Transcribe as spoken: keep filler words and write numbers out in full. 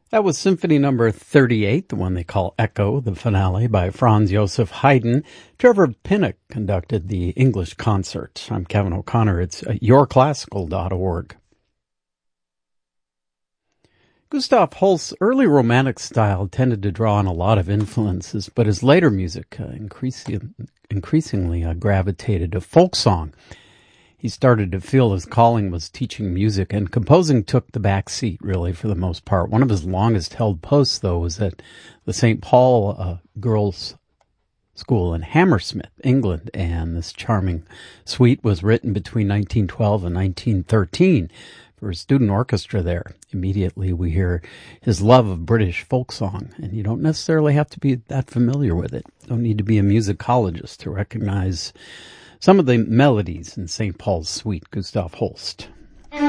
That was Symphony Number thirty-eight, the one they call Echo, the finale by Franz Joseph Haydn. Trevor Pinnock conducted the English concert. I'm Kevin O'Connor. It's your classical dot org. Gustav Holst's early romantic style tended to draw on a lot of influences, but his later music uh, increasing, increasingly uh, gravitated to folk song. He started to feel his calling was teaching music, and composing took the back seat, really, for the most part. One of his longest-held posts, though, was at the Saint Paul uh, Girls' School in Hammersmith, England, and this charming suite was written between nineteen twelve and nineteen thirteen for a student orchestra there. Immediately, we hear his love of British folk song, and you don't necessarily have to be that familiar with it. Don't need to be a musicologist to recognize some of the melodies in Saint Paul's Suite, Gustav Holst.